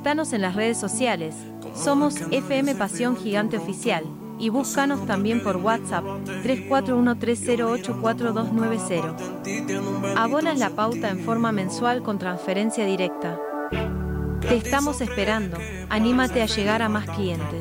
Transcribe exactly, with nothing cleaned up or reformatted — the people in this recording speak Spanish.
Contactanos en las redes sociales. Somos F M Pasión Gigante Oficial. Y búscanos también por WhatsApp tres cuatro uno tres cero ocho cuatro dos nueve cero. Abonas la pauta en forma mensual con transferencia directa. Te estamos esperando. Anímate a llegar a más clientes.